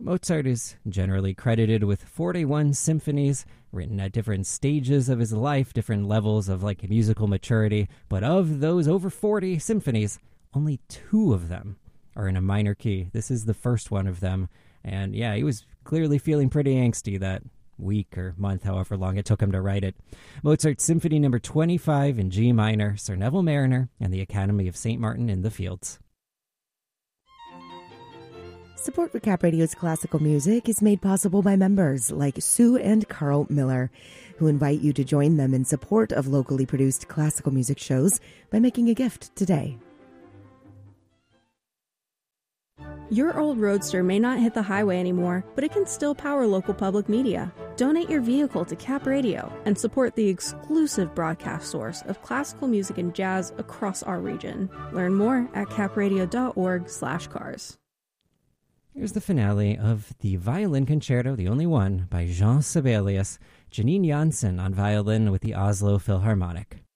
Mozart is generally credited with 41 symphonies written at different stages of his life, different levels of musical maturity. But of those over 40 symphonies, only 2 of them are in a minor key. This is the first one of them. And yeah, he was clearly feeling pretty angsty that week or month, however long it took him to write it. Mozart's Symphony No. 25 in G minor, Sir Neville Mariner and the Academy of St. Martin in the Fields. Support for Cap Radio's classical music is made possible by members like Sue and Carl Miller, who invite you to join them in support of locally produced classical music shows by making a gift today. Your old Roadster may not hit the highway anymore, but it can still power local public media. Donate your vehicle to Cap Radio and support the exclusive broadcast source of classical music and jazz across our region. Learn more at capradio.org/cars. Here's the finale of the Violin Concerto, the only one, by Jean Sibelius, Janine Janssen on violin with the Oslo Philharmonic.